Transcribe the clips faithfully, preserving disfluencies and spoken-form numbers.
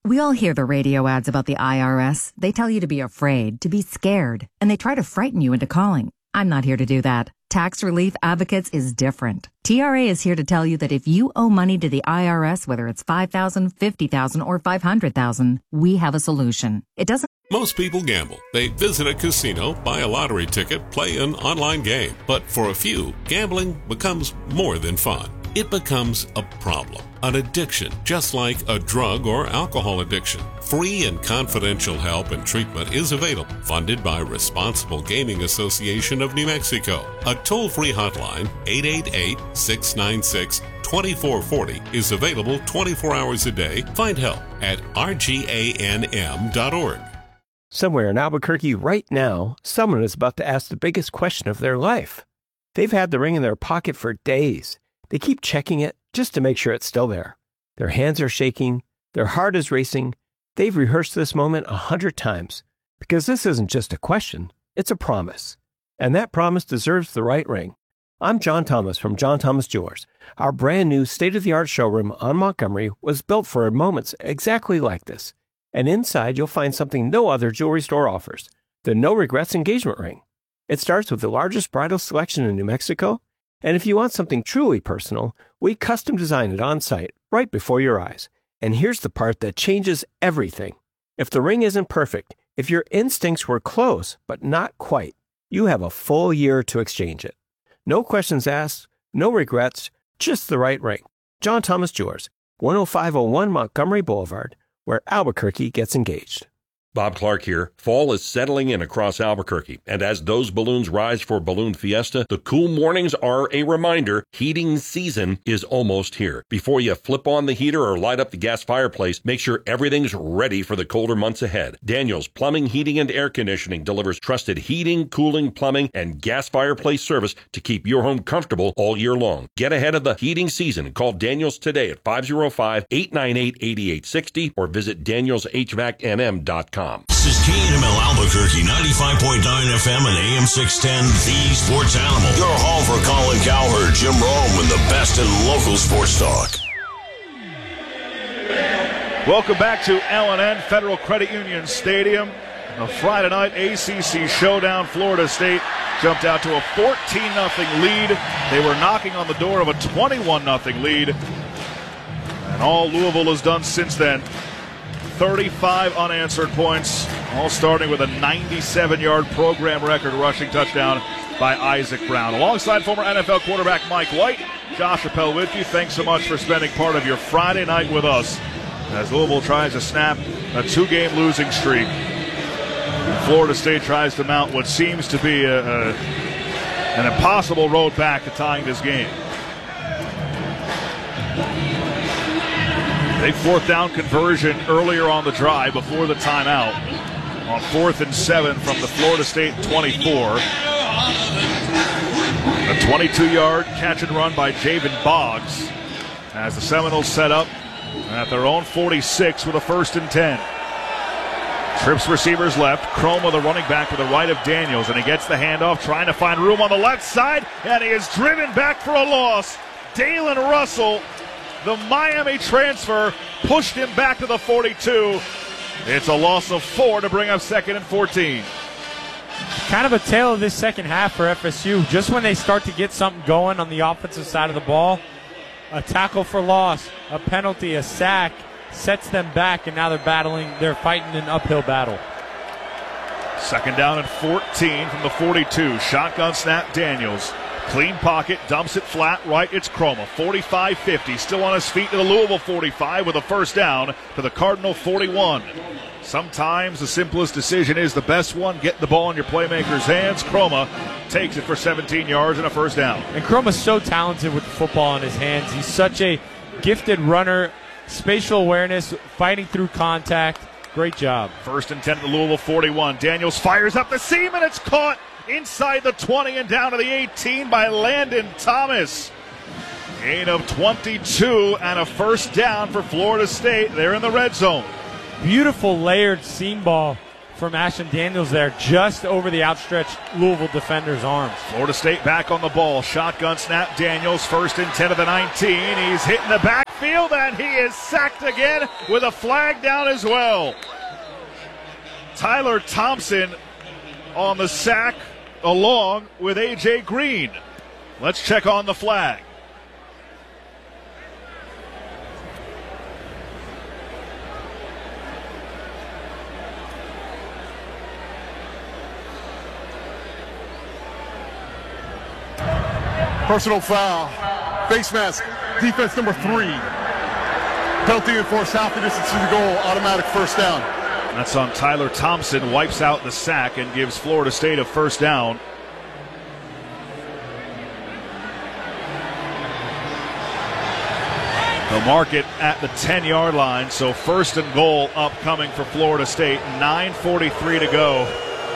We all hear the radio ads about the I R S. They tell you to be afraid, to be scared, and they try to frighten you into calling. I'm not here to do that. Tax Relief Advocates is different. T R A is here to tell you that if you owe money to the I R S, whether it's five thousand dollars, fifty thousand dollars, or five hundred thousand dollars, we have a solution. It doesn't. Most people gamble. They visit a casino, buy a lottery ticket, play an online game. But for a few, gambling becomes more than fun. It becomes a problem, an addiction, just like a drug or alcohol addiction. Free and confidential help and treatment is available, funded by Responsible Gaming Association of New Mexico. A toll-free hotline, eight eight eight, six nine six, two four four zero, is available twenty-four hours a day. Find help at R G A N M dot org. Somewhere in Albuquerque right now, someone is about to ask the biggest question of their life. They've had the ring in their pocket for days. They keep checking it just to make sure it's still there. Their hands are shaking. Their heart is racing. They've rehearsed this moment a hundred times because this isn't just a question. It's a promise. And that promise deserves the right ring. I'm John Thomas from John Thomas Jewelers. Our brand new state-of-the-art showroom on Montgomery was built for moments exactly like this. And inside you'll find something no other jewelry store offers, the No Regrets engagement ring. It starts with the largest bridal selection in New Mexico. And if you want something truly personal, we custom design it on site, right before your eyes. And here's the part that changes everything. If the ring isn't perfect, if your instincts were close, but not quite, you have a full year to exchange it. No questions asked, no regrets, just the right ring. John Thomas Jewelers, one oh five oh one Montgomery Boulevard, where Albuquerque gets engaged. Bob Clark here. Fall is settling in across Albuquerque, and as those balloons rise for Balloon Fiesta, the cool mornings are a reminder heating season is almost here. Before you flip on the heater or light up the gas fireplace, make sure everything's ready for the colder months ahead. Daniels Plumbing, Heating, and Air Conditioning delivers trusted heating, cooling, plumbing, and gas fireplace service to keep your home comfortable all year long. Get ahead of the heating season and call Daniels today at five oh five, eight nine eight, eight eight six oh or visit daniels h v a c n m dot com. This is K N M L Albuquerque, ninety-five point nine F M and A M six ten, the Sports Animal. Your home for Colin Cowherd, Jim Rome, and the best in local sports talk. Welcome back to L and N Federal Credit Union Stadium. A Friday night A C C showdown. Florida State jumped out to a fourteen nothing lead. They were knocking on the door of a twenty-one nothing lead. And all Louisville has done since then, thirty-five unanswered points, all starting with a ninety-seven yard program record rushing touchdown by Isaac Brown. Alongside former N F L quarterback Mike White, Josh Appel with you. Thanks so much for spending part of your Friday night with us as Louisville tries to snap a two-game losing streak. Florida State tries to mount what seems to be a, a, an impossible road back to tying this game. A fourth down conversion earlier on the drive before the timeout on fourth and seven from the Florida State twenty-four. A twenty-two yard catch and run by Javen Boggs as the Seminoles set up at their own forty-six with a first and ten. Trips receivers left. Chroma, the running back, to the right of Daniels, and he gets the handoff, trying to find room on the left side, and he is driven back for a loss. Dalen Russell, the Miami transfer, pushed him back to the forty-two. It's a loss of four to bring up second and fourteen. Kind of a tale of this second half for F S U. Just when they start to get something going on the offensive side of the ball, a tackle for loss, a penalty, a sack, sets them back, and now they're battling, they're fighting an uphill battle. Second down and fourteen from the forty-two. Shotgun snap, Daniels. Clean pocket, dumps it flat right. It's Chroma. forty-five fifty. Still on his feet to the Louisville forty-five with a first down to the Cardinal forty-one. Sometimes the simplest decision is the best one. Get the ball in your playmaker's hands. Chroma takes it for seventeen yards and a first down. And Chroma's so talented with the football in his hands. He's such a gifted runner, spatial awareness, fighting through contact. Great job. First and ten to Louisville forty-one. Daniels fires up the seam, and it's caught inside the twenty and down to the eighteen by Landon Thomas. Gain of twenty-two and a first down for Florida State. They're in the red zone. Beautiful layered seam ball from Ashton Daniels there, just over the outstretched Louisville defender's arms. Florida State back on the ball. Shotgun snap, Daniels. First and ten of the nineteen. He's hitting the backfield. field, and he is sacked again with a flag down as well. Tyler Thompson on the sack along with A J Green. Let's check on the flag. Personal foul. Face mask. Defense number three. Penalty enforced half the distance to the goal. Automatic first down. That's on Tyler Thompson. Wipes out the sack and gives Florida State a first down. They'll mark it at the ten-yard line, so first and goal upcoming for Florida State. nine forty-three to go.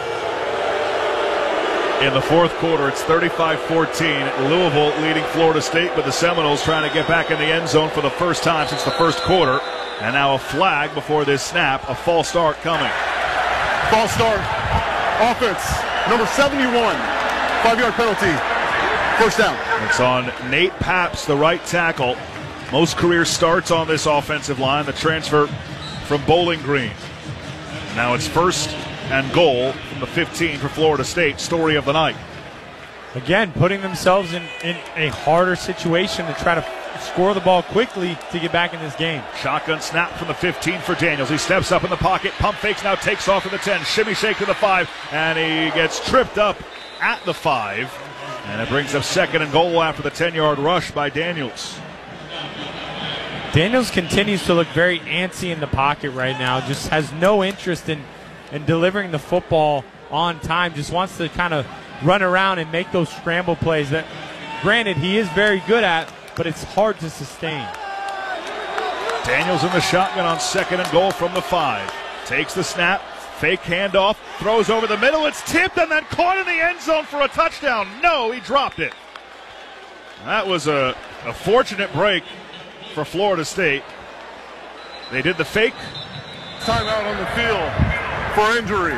In the fourth quarter, it's thirty-five fourteen. Louisville leading Florida State, but the Seminoles trying to get back in the end zone for the first time since the first quarter. And now a flag before this snap, a false start coming. False start. Offense, number seventy-one. Five-yard penalty. First down. It's on Nate Paps, the right tackle. Most career starts on this offensive line, the transfer from Bowling Green. Now it's first and goal from the fifteen for Florida State. Story of the night. Again, putting themselves in, in a harder situation to try to score the ball quickly to get back in this game. Shotgun snap from the fifteen for Daniels. He steps up in the pocket, pump fakes, now takes off to the ten. Shimmy shake to the five, and he gets tripped up at the five. And it brings up second and goal after the ten-yard rush by Daniels. Daniels continues to look very antsy in the pocket right now. Just has no interest in, in delivering the football on time. Just wants to kind of run around and make those scramble plays that, granted, he is very good at, but it's hard to sustain. Daniels in the shotgun on second and goal from the five. Takes the snap, fake handoff, throws over the middle. It's tipped and then caught in the end zone for a touchdown. No, he dropped it. That was a, a fortunate break for Florida State. They did the fake. Timeout on the field for injury.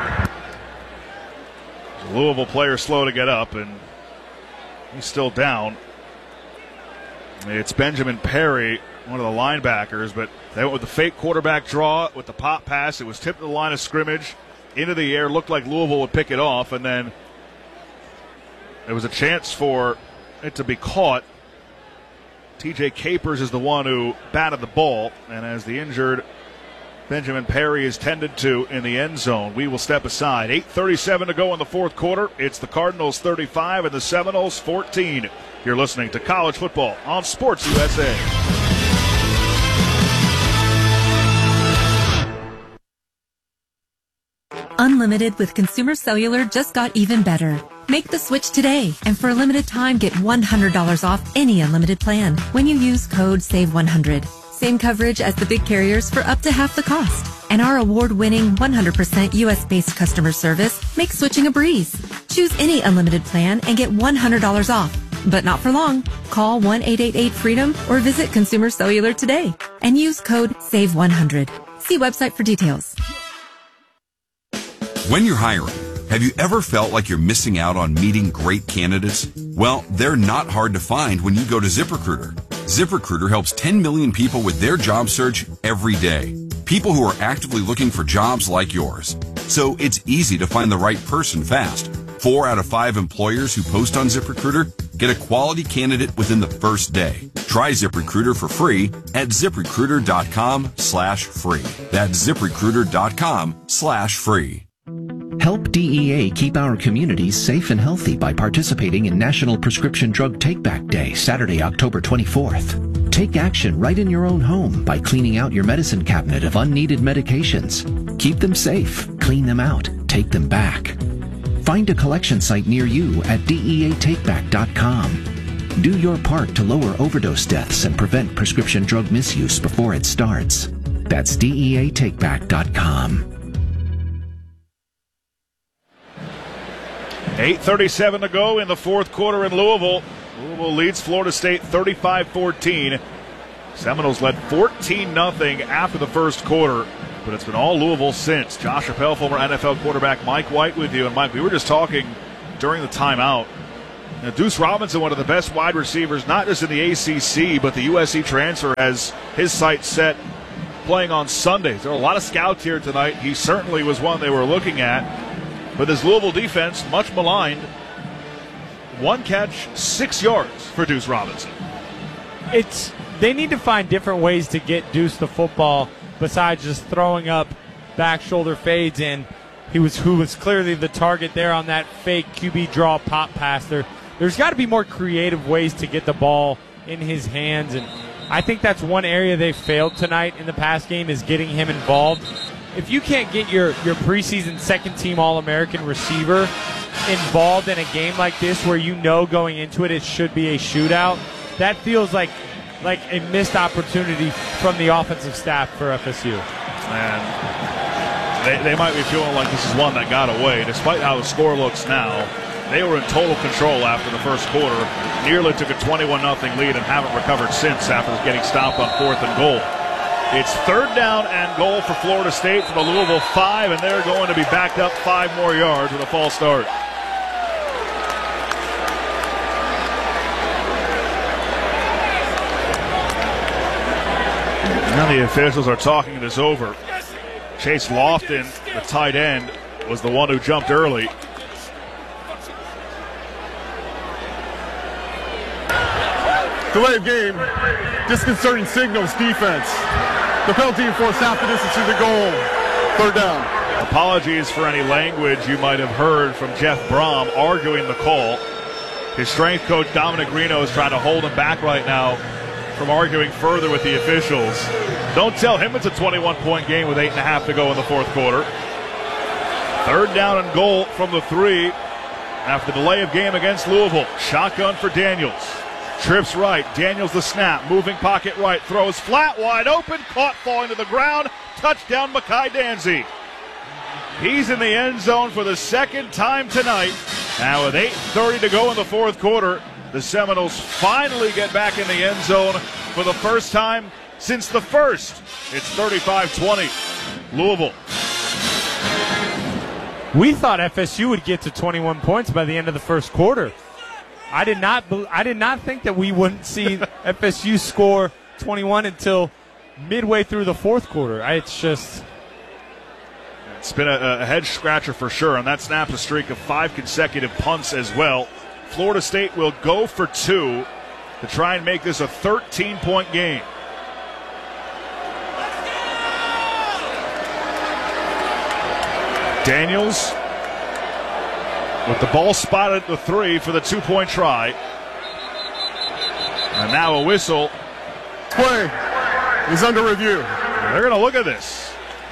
The Louisville player slow to get up, and he's still down. It's Benjamin Perry, one of the linebackers, but they went with the fake quarterback draw with the pop pass. It was tipped to the line of scrimmage, into the air. Looked like Louisville would pick it off, and then there was a chance for it to be caught. T J Capers is the one who batted the ball, and as the injured Benjamin Perry is tended to in the end zone, we will step aside. eight thirty-seven to go in the fourth quarter. It's the Cardinals thirty-five and the Seminoles fourteen. You're listening to College Football on Sports U S A. Unlimited with Consumer Cellular just got even better. Make the switch today, and for a limited time, get one hundred dollars off any unlimited plan when you use code save one hundred. Same coverage as the big carriers for up to half the cost. And our award-winning one hundred percent U S-based customer service makes switching a breeze. Choose any unlimited plan and get one hundred dollars off. But not for long. Call one eight eight eight freedom or visit Consumer Cellular today and use code save one hundred. See website for details. When you're hiring, have you ever felt like you're missing out on meeting great candidates? Well, they're not hard to find when you go to ZipRecruiter. ZipRecruiter helps ten million people with their job search every day. People who are actively looking for jobs like yours. So it's easy to find the right person fast. Four out of five employers who post on ZipRecruiter get a quality candidate within the first day. Try ZipRecruiter for free at ZipRecruiter.com slash free. That's ZipRecruiter.com slash free. Help D E A keep our communities safe and healthy by participating in National Prescription Drug Take-Back Day, Saturday, October twenty-fourth. Take action right in your own home by cleaning out your medicine cabinet of unneeded medications. Keep them safe, clean them out, take them back. Find a collection site near you at D E A take back dot com. Do your part to lower overdose deaths and prevent prescription drug misuse before it starts. That's D E A take back dot com. eight thirty-seven to go in the fourth quarter in Louisville. Louisville leads Florida State thirty-five fourteen. Seminoles led fourteen nothing after the first quarter, but it's been all Louisville since. Josh Appel, former N F L quarterback Mike White with you. And Mike, we were just talking during the timeout Now, Deuce Robinson, one of the best wide receivers, not just in the A C C, but the U S C transfer has his sights set playing on Sundays. There are a lot of scouts here tonight. He certainly was one they were looking at. But this Louisville defense, much maligned, one catch, six yards for Deuce Robinson. It's they need to find different ways to get Deuce the football besides just throwing up back shoulder fades in. He was who was clearly the target there on that fake Q B draw pop pass. There, there's got to be more creative ways to get the ball in his hands, and I think that's one area they failed tonight in the pass game is getting him involved. If you can't get your, your preseason second-team All-American receiver involved in a game like this where you know going into it it should be a shootout, that feels like like a missed opportunity from the offensive staff for F S U. And they, they might be feeling like this is one that got away. Despite how the score looks now, they were in total control after the first quarter. Nearly took a twenty-one nothing lead and haven't recovered since after getting stopped on fourth and goal. It's third down and goal for Florida State from the Louisville five, and they're going to be backed up five more yards with a false start. Now the officials are talking this over. Chase Lofton, the tight end, was the one who jumped early. Delay of game, disconcerting signals, defense. The penalty enforced half the distance to the goal. Third down. Apologies for any language you might have heard from Jeff Brom arguing the call. His strength coach Dominic Reno is trying to hold him back right now from arguing further with the officials. Don't tell him it's a twenty-one point game with eight and a half to go in the fourth quarter. Third down and goal from the three after the delay of game against Louisville. Shotgun for Daniels. Trips right. Daniels the snap. Moving pocket right. Throws flat wide open. Caught falling to the ground. Touchdown Makai Danzy. He's in the end zone for the second time tonight. Now with eight thirty to go in the fourth quarter, the Seminoles finally get back in the end zone for the first time since the first. It's thirty-five twenty. Louisville. We thought F S U would get to twenty-one points by the end of the first quarter. I did not I did not think that we wouldn't see F S U score twenty-one until midway through the fourth quarter. I, it's just... It's been a, a head scratcher for sure, and that snaps a streak of five consecutive punts as well. Florida State will go for two to try and make this a thirteen point game. Daniels with the ball spotted at the three for the two-point try. And now a whistle. Play is under review. They're going to look at this.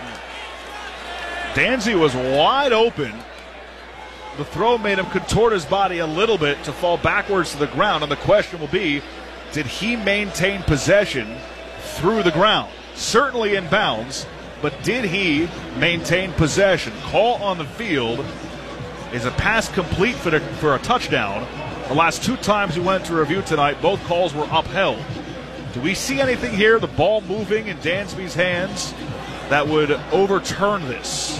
Danzy was wide open. The throw made him contort his body a little bit to fall backwards to the ground. And the question will be, did he maintain possession through the ground? Certainly in bounds, but did he maintain possession? Call on the field. Is a pass complete for, the, for a touchdown? The last two times we went to review tonight, both calls were upheld. Do we see anything here, the ball moving in Dansby's hands, that would overturn this?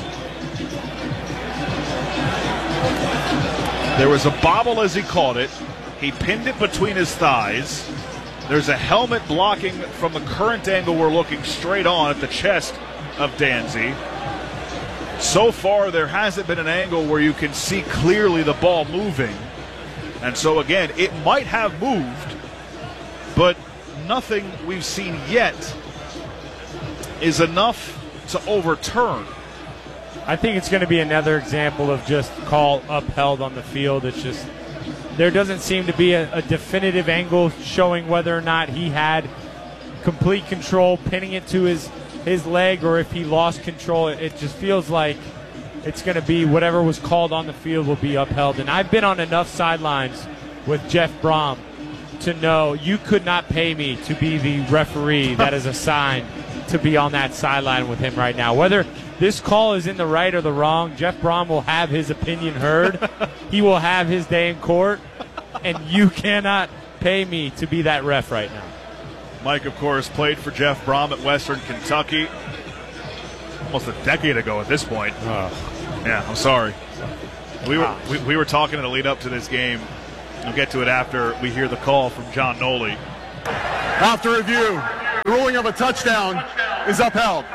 There was a bobble as he caught it. He pinned it between his thighs. There's a helmet blocking from the current angle we're looking straight on at the chest of Danzy. So far, there hasn't been an angle where you can see clearly the ball moving. And so, again, it might have moved, but nothing we've seen yet is enough to overturn. I think it's going to be another example of just call upheld on the field. It's just there doesn't seem to be a, a definitive angle showing whether or not he had complete control, pinning it to his his leg, or if he lost control. It just feels like it's going to be whatever was called on the field will be upheld. And I've been on enough sidelines with Jeff Brom to know you could not pay me to be the referee that is assigned to be on that sideline with him right now. Whether this call is in the right or the wrong, Jeff Brom will have his opinion heard. He will have his day in court, and you cannot pay me to be that ref right now. Mike, of course, played for Jeff Brom at Western Kentucky almost a decade ago at this point. Oh. Yeah, I'm sorry. We were we, we were talking in the lead up to this game. We'll get to it after we hear the call from John Noli. After review, the ruling of a touchdown is upheld.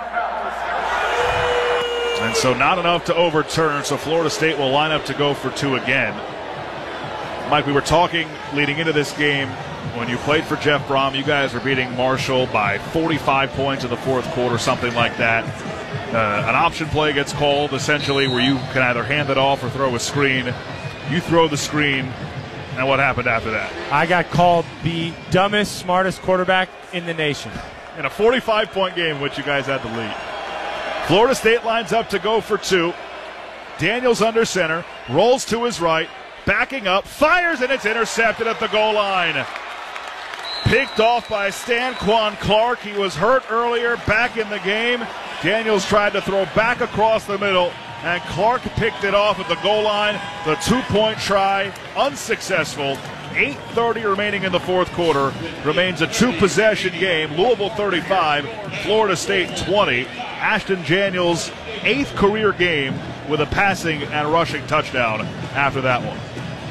And so not enough to overturn, so Florida State will line up to go for two again. Mike, we were talking leading into this game, when you played for Jeff Brom, you guys were beating Marshall by forty-five points in the fourth quarter, something like that. Uh, an option play gets called, essentially, where you can either hand it off or throw a screen. You throw the screen, and what happened after that? I got called the dumbest, smartest quarterback in the nation. In a forty-five point game in which you guys had the lead. Florida State lines up to go for two. Daniels under center, rolls to his right, backing up, fires, and it's intercepted at the goal line. Picked off by Stanquan Clark. He was hurt earlier, back in the game. Daniels tried to throw back across the middle, and Clark picked it off at the goal line. The two-point try, unsuccessful. eight thirty remaining in the fourth quarter. Remains a two-possession game. Louisville thirty-five, Florida State twenty. Ashton Daniels' eighth career game with a passing and rushing touchdown after that one.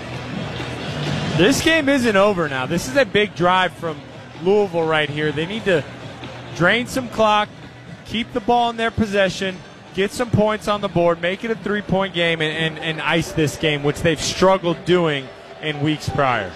This game isn't over now. This is a big drive from Louisville right here. They need to drain some clock, keep the ball in their possession, get some points on the board, make it a three-point game, and, and, and ice this game, which they've struggled doing in weeks prior.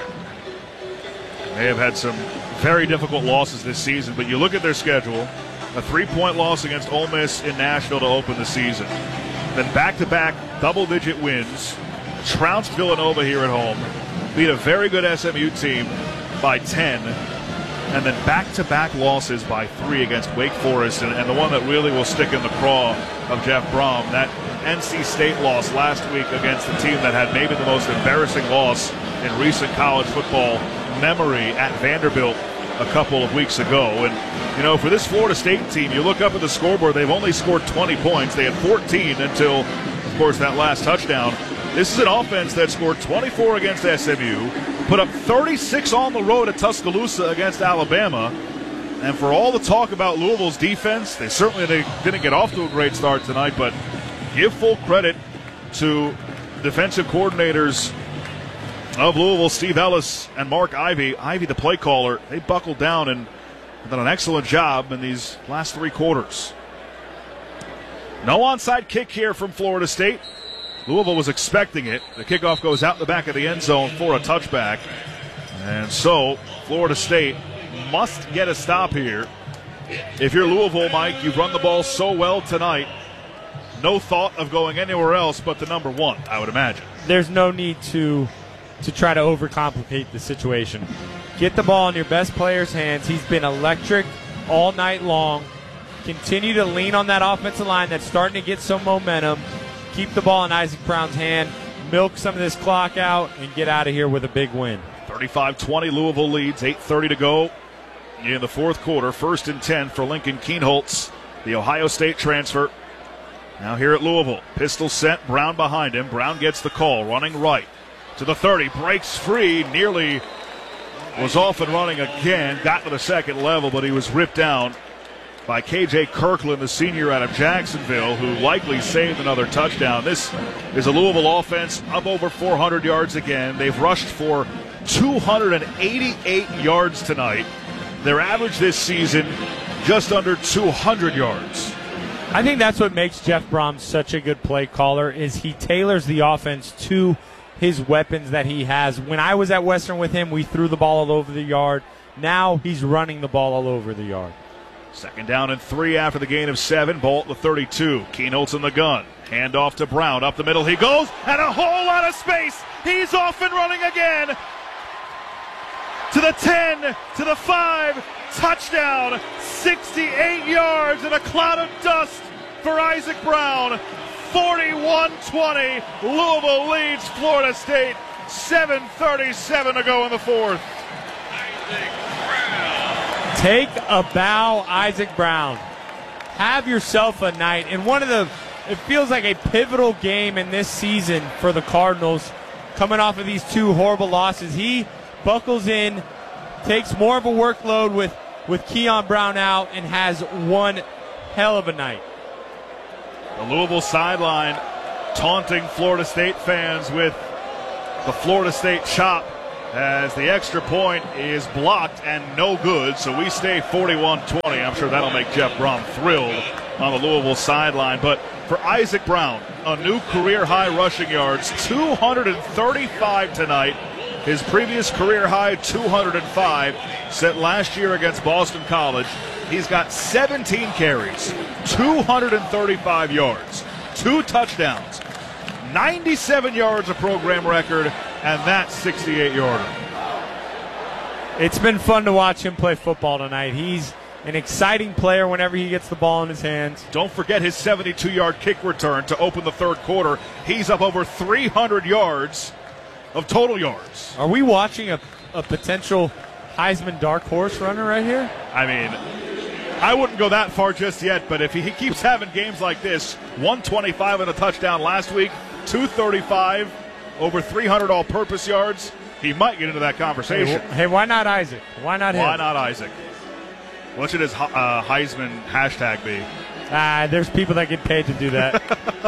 They have had some very difficult losses this season, but you look at their schedule, a three-point loss against Ole Miss in Nashville to open the season. Then back-to-back double-digit wins, trounced Villanova here at home, beat a very good S M U team by ten, and then back-to-back losses by three against Wake Forest, and, and the one that really will stick in the craw of Jeff Brom, that N C State loss last week against the team that had maybe the most embarrassing loss in recent college football memory at Vanderbilt a couple of weeks ago. And, you know, for this Florida State team, you look up at the scoreboard, they've only scored twenty points. They had fourteen until, of course, that last touchdown. This is an offense that scored twenty-four against S M U, put up thirty-six on the road at Tuscaloosa against Alabama. And for all the talk about Louisville's defense, they certainly didn't get off to a great start tonight, but give full credit to defensive coordinators of Louisville, Steve Ellis and Mark Ivey. Ivey, the play caller, they buckled down and done an excellent job in these last three quarters. No onside kick here from Florida State. Louisville was expecting it. The kickoff goes out the back of the end zone for a touchback. And so Florida State must get a stop here. If you're Louisville, Mike, you've run the ball so well tonight. No thought of going anywhere else but the number one, I would imagine. There's no need to to try to overcomplicate the situation. Get the ball in your best player's hands. He's been electric all night long. Continue to lean on that offensive line that's starting to get some momentum. Keep the ball in Isaac Brown's hand, milk some of this clock out, and get out of here with a big win. thirty-five twenty, Louisville leads, eight thirty to go in the fourth quarter. First and ten for Lincoln Kienholz, the Ohio State transfer. Now here at Louisville, pistol set, Brown behind him. Brown gets the call, running right to the thirty, breaks free, nearly was off and running again, got to the second level, but he was ripped down by K J Kirkland, the senior out of Jacksonville, who likely saved another touchdown. This is a Louisville offense up over four hundred yards again. They've rushed for two hundred eighty-eight yards tonight. Their average this season just under two hundred yards. I think that's what makes Jeff Brom such a good play caller, is he tailors the offense to his weapons that he has. When I was at Western with him, we threw the ball all over the yard. Now he's running the ball all over the yard. Second down and three after the gain of seven. Ball at the thirty-two. Kienholz in the gun. Hand off to Brown. Up the middle he goes. And a whole lot of space. He's off and running again. To the ten. To the five. Touchdown. sixty-eight yards in a cloud of dust for Isaac Brown. forty-one twenty. Louisville leads Florida State. seven thirty-seven to go in the fourth. Take a bow, Isaac Brown. Have yourself a night. And one of the, it feels like a pivotal game in this season for the Cardinals, coming off of these two horrible losses. He buckles in, takes more of a workload with, with Keon Brown out, and has one hell of a night. The Louisville sideline taunting Florida State fans with the Florida State chop as the extra point is blocked and no good, so we stay forty-one twenty. I'm sure that'll make Jeff Brom thrilled on the Louisville sideline. But for Isaac Brown, a new career-high rushing yards, two hundred thirty-five tonight. His previous career-high, two hundred five, set last year against Boston College. He's got seventeen carries, two hundred thirty-five yards, two touchdowns, ninety-seven yards, a program record, and that sixty-eight yarder. It's been fun to watch him play football tonight. He's an exciting player whenever he gets the ball in his hands. Don't forget his seventy-two-yard kick return to open the third quarter. He's up over three hundred yards of total yards. Are we watching a, a potential Heisman dark horse runner right here? I mean, I wouldn't go that far just yet, but if he keeps having games like this, one twenty-five and a touchdown last week, two thirty-five, over three hundred all-purpose yards, he might get into that conversation. Hey, hey why not Isaac? Why not him? Why not Isaac? What should his uh, Heisman hashtag be? Ah, there's people that get paid to do that.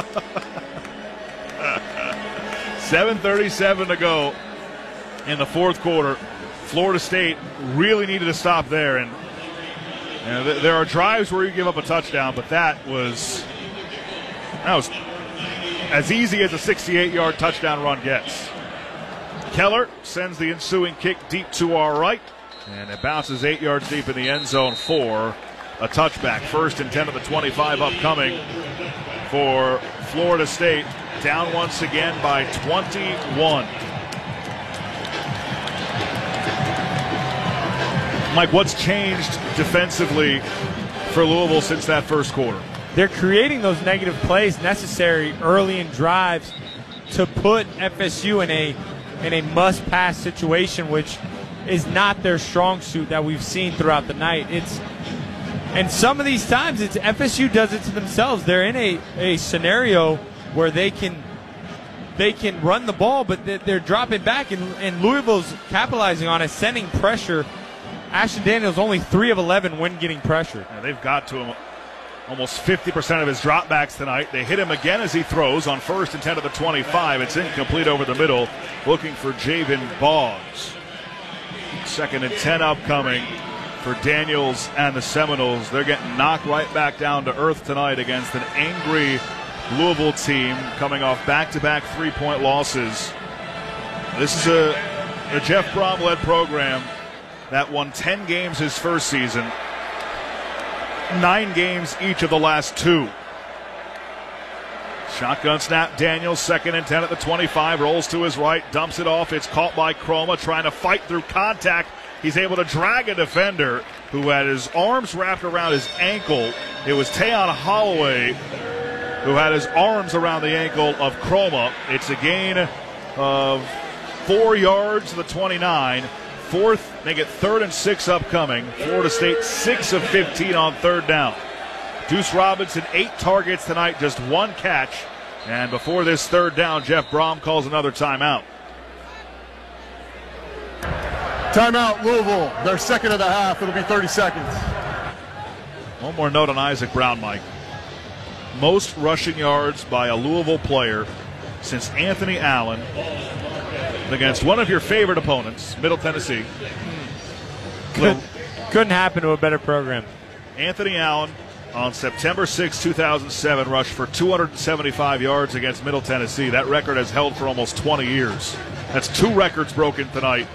seven thirty-seven to go in the fourth quarter. Florida State really needed to stop there, and you know, th- there are drives where you give up a touchdown, but that was that was as easy as a sixty-eight-yard touchdown run gets. Keller sends the ensuing kick deep to our right, and it bounces eight yards deep in the end zone for a touchback. First and ten of the twenty-five upcoming for Florida State. Down once again by twenty-one. Mike, what's changed defensively for Louisville since that first quarter? They're creating those negative plays necessary early in drives to put F S U in a in a must-pass situation, which is not their strong suit that we've seen throughout the night. It's and some of these times it's F S U does it to themselves. They're in a, a scenario where they can they can run the ball, but they're dropping back, and, and Louisville's capitalizing on it, sending pressure. Ashton Daniels only three of eleven when getting pressure. Yeah, they've got to him almost fifty percent of his dropbacks tonight. They hit him again as he throws on first and ten of the twenty-five. It's incomplete over the middle, looking for Javen Boggs. Second and ten upcoming for Daniels and the Seminoles. They're getting knocked right back down to earth tonight against an angry Louisville team coming off back-to-back three-point losses. This is a, a Jeff Brom-led program that won ten games his first season, nine games each of the last two. Shotgun snap, Daniels, second and ten at the twenty-five, rolls to his right, dumps it off. It's caught by Chroma, trying to fight through contact. He's able to drag a defender who had his arms wrapped around his ankle. It was Tayon Holloway who had his arms around the ankle of Chroma. It's a gain of four yards to the twenty-nine. Fourth, make it third and six upcoming. Florida State six of fifteen on third down. Deuce Robinson, eight targets tonight, just one catch. And before this third down, Jeff Brom calls another timeout. Timeout, Louisville. Their second of the half. It'll be thirty seconds. One more note on Isaac Brown, Mike. Most rushing yards by a Louisville player since Anthony Allen against one of your favorite opponents, Middle Tennessee. Could, couldn't happen to a better program. Anthony Allen on September sixth, two thousand seven, rushed for two hundred seventy-five yards against Middle Tennessee. That record has held for almost twenty years. That's two records broken tonight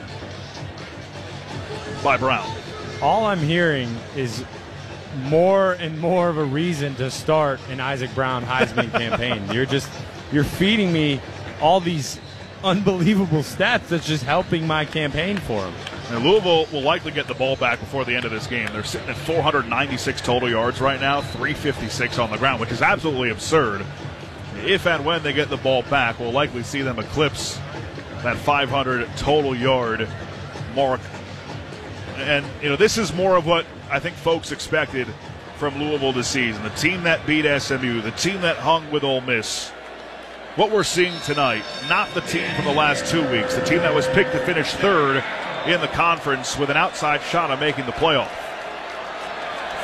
by Brown. All I'm hearing is more and more of a reason to start an Isaac Brown Heisman campaign. You're just you're feeding me all these unbelievable stats that's just helping my campaign for him. And Louisville will likely get the ball back before the end of this game. They're sitting at four hundred ninety-six total yards right now, three fifty-six on the ground, which is absolutely absurd. If and when they get the ball back, we'll likely see them eclipse that five hundred total yard mark. And, you know, this is more of what I think folks expected from Louisville this season. The team that beat S M U, the team that hung with Ole Miss. What we're seeing tonight, not the team from the last two weeks, the team that was picked to finish third in the conference with an outside shot of making the playoff.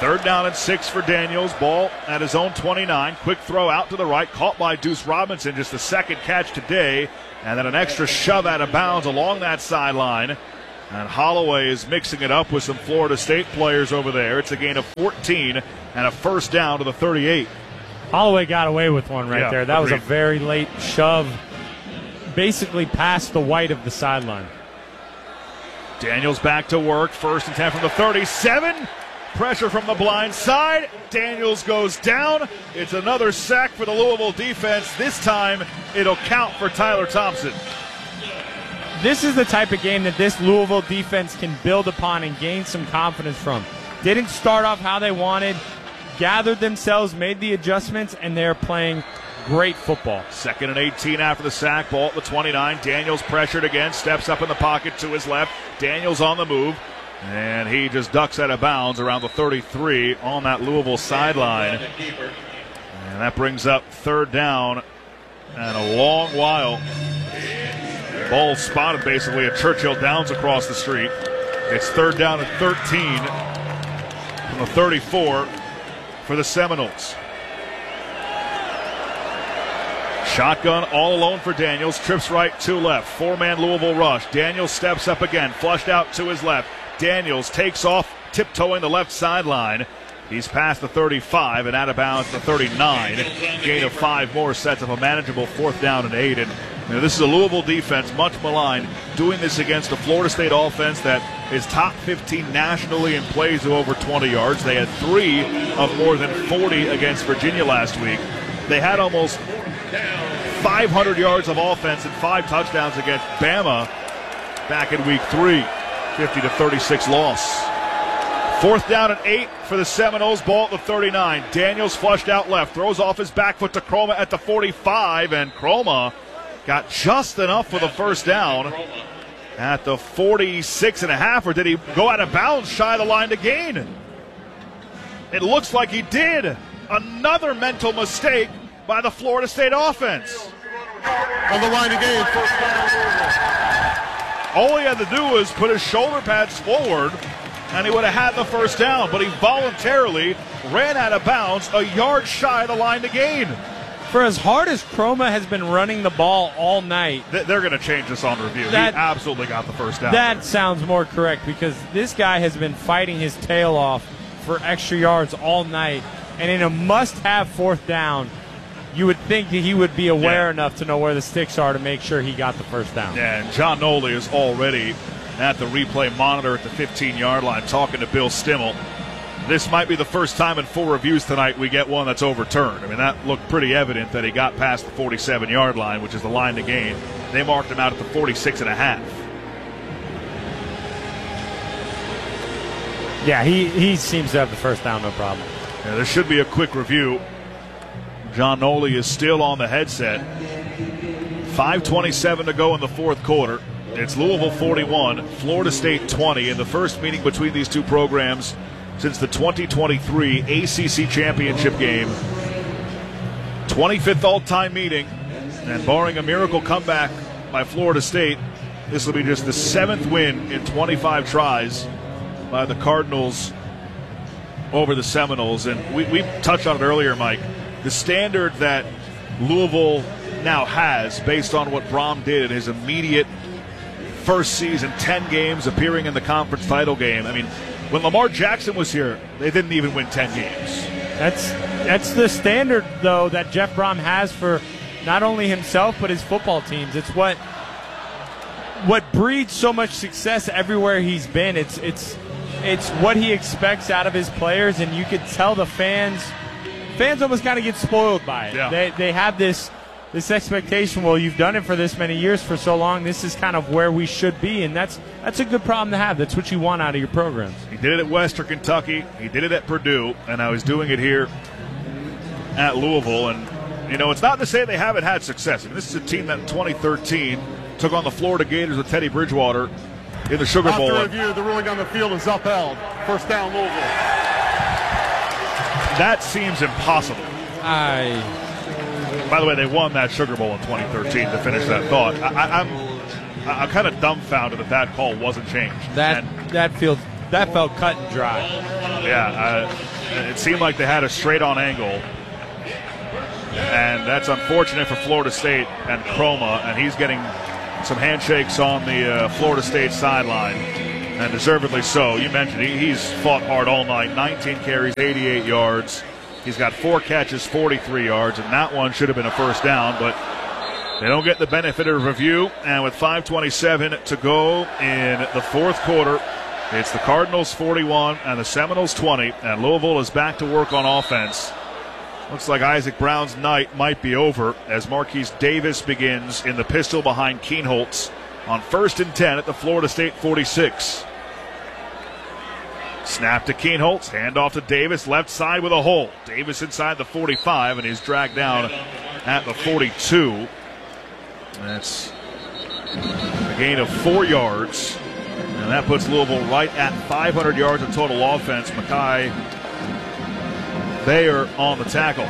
Third down and six for Daniels. Ball at his own twenty-nine. Quick throw out to the right. Caught by Deuce Robinson. Just the second catch today. And then an extra shove out of bounds along that sideline. And Holloway is mixing it up with some Florida State players over there. It's a gain of fourteen and a first down to the thirty-eight. Holloway got away with one right yeah, there. That agreed. was a very late shove, basically past the white of the sideline. Daniels back to work. First and ten from the thirty-seven. Pressure from the blind side. Daniels goes down. It's another sack for the Louisville defense. This time it'll count for Tyler Thompson. This is the type of game that this Louisville defense can build upon and gain some confidence from. Didn't start off how they wanted, gathered themselves, made the adjustments, and they're playing great football. Second and eighteen after the sack. Ball at the twenty-nine. Daniels pressured again. Steps up in the pocket to his left. Daniels on the move. And he just ducks out of bounds around the thirty-three on that Louisville sideline. And that brings up third down and a long while. Ball spotted basically at Churchill Downs across the street. It's third down and thirteen from the thirty-four for the Seminoles. Shotgun all alone for Daniels. Trips right, two left. Four-man Louisville rush. Daniels steps up again. Flushed out to his left. Daniels takes off, tiptoeing the left sideline. He's past the thirty-five and out of bounds the thirty-nine. Gain of five more sets of a manageable fourth down and eight. And you know, this is a Louisville defense, much maligned, doing this against a Florida State offense that is top fifteen nationally in plays of over twenty yards. They had three of more than forty against Virginia last week. They had almost five hundred yards of offense and five touchdowns against Bama back in week three. fifty to thirty-six loss. Fourth down and eight for the Seminoles. Ball at the thirty-nine. Daniels flushed out left. Throws off his back foot to Croma at the forty-five. And Croma got just enough for the first down at the forty-six and a half. Or did he go out of bounds shy of the line to gain? It looks like he did. Another mental mistake by the Florida State offense. On the line to gain. First down. All he had to do was put his shoulder pads forward, and he would have had the first down. But he voluntarily ran out of bounds a yard shy of the line to gain. For as hard as Croma has been running the ball all night, they're going to change this on review. That, he absolutely got the first down. That sounds more correct because this guy has been fighting his tail off for extra yards all night. And in a must-have fourth down, you would think that he would be aware yeah. enough to know where the sticks are to make sure he got the first down. Yeah, and John Noley is already at the replay monitor at the fifteen-yard line talking to Bill Stimmel. This might be the first time in full reviews tonight we get one that's overturned. I mean, that looked pretty evident that he got past the forty-seven-yard line, which is the line to gain. They marked him out at the forty-six and a half. Yeah, he, he seems to have the first down, no problem. Yeah, there should be a quick review. John Noley is still on the headset. five twenty-seven to go in the fourth quarter. It's Louisville forty-one, Florida State twenty in the first meeting between these two programs since the twenty twenty-three A C C Championship game. twenty-fifth all-time meeting, and barring a miracle comeback by Florida State, this will be just the seventh win in twenty-five tries by the Cardinals over the Seminoles. And we, we touched on it earlier, Mike. The standard that Louisville now has based on what Brom did in his immediate first season, ten games, appearing in the conference title game. I mean, when Lamar Jackson was here, they didn't even win ten games. That's that's the standard, though, that Jeff Brom has for not only himself but his football teams. It's what what breeds so much success everywhere he's been. It's it's it's what he expects out of his players, and you could tell the fans – Fans almost kind of get spoiled by it. Yeah. They they have this this expectation. Well, you've done it for this many years, for so long. This is kind of where we should be, and that's that's a good problem to have. That's what you want out of your programs. He did it at Western Kentucky. He did it at Purdue, and now he's doing it here at Louisville. And you know, it's not to say they haven't had success. I mean, this is a team that in twenty thirteen took on the Florida Gators with Teddy Bridgewater in the Sugar Bowl. After review, the ruling on the field is upheld. First down, Louisville. That seems impossible. I. By the way, they won that Sugar Bowl in twenty thirteen. To finish that thought, I, I, I'm I'm kind of dumbfounded that that call wasn't changed. That and, that feels that felt cut and dry. Yeah, It seemed like they had a straight-on angle. And that's unfortunate for Florida State and Chroma. And he's getting some handshakes on the uh, Florida State sideline. And deservedly so. You mentioned he, he's fought hard all night. nineteen carries, eighty-eight yards. He's got four catches, forty-three yards. And that one should have been a first down. But they don't get the benefit of review. And with five twenty-seven to go in the fourth quarter, it's the Cardinals forty-one and the Seminoles twenty. And Louisville is back to work on offense. Looks like Isaac Brown's night might be over as Marquise Davis begins in the pistol behind Kienholz on first and ten at the Florida State forty-six. Snap to Kienholz, hand off to Davis, left side with a hole. Davis inside the forty-five, and he's dragged down at the forty-two. That's a gain of four yards, and that puts Louisville right at five hundred yards of total offense. Mackay Bayer on the tackle.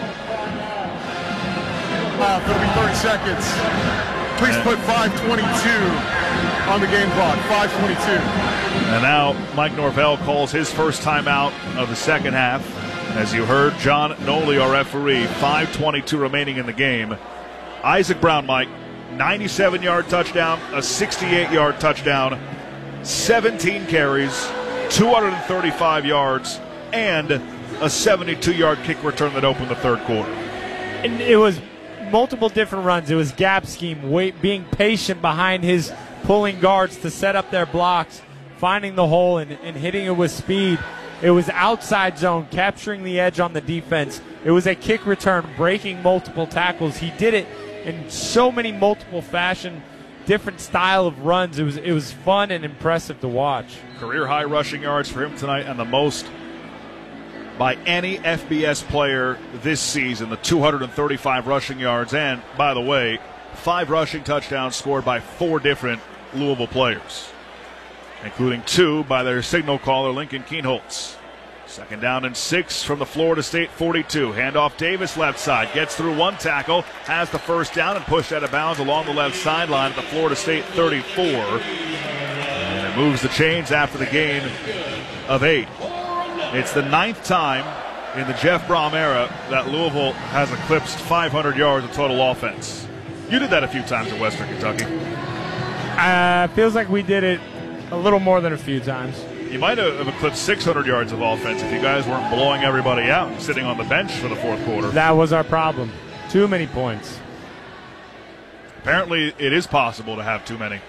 Uh, it'll be thirty seconds. Please put five twenty-two on the game clock. five twenty-two. And now Mike Norvell calls his first timeout of the second half. As you heard, John Noli, our referee. five twenty-two remaining in the game. Isaac Brown, Mike, ninety-seven-yard touchdown, a sixty-eight-yard touchdown, seventeen carries, two hundred thirty-five yards, and a seventy-two-yard kick return that opened the third quarter. And it was multiple different runs. It was gap scheme, wait, being patient behind his pulling guards to set up their blocks, finding the hole and, and hitting it with speed. It was outside zone, capturing the edge on the defense. It was a kick return, breaking multiple tackles. He did it in so many multiple fashion, different style of runs. It was it was fun and impressive to watch. Career high rushing yards for him tonight, and the most by any F B S player this season, the two hundred thirty-five rushing yards. And, by the way, five rushing touchdowns scored by four different Louisville players, including two by their signal caller, Lincoln Kienholz. Second down and six from the Florida State forty-two. Handoff Davis left side. Gets through one tackle. Has the first down and pushed out of bounds along the left sideline at the Florida State thirty-four. And it moves the chains after the gain of eight. It's the ninth time in the Jeff Brom era that Louisville has eclipsed five hundred yards of total offense. You did that a few times in Western Kentucky. Uh, feels like we did it a little more than a few times. You might have eclipsed six hundred yards of offense if you guys weren't blowing everybody out and sitting on the bench for the fourth quarter. That was our problem. Too many points. Apparently, it is possible to have too many.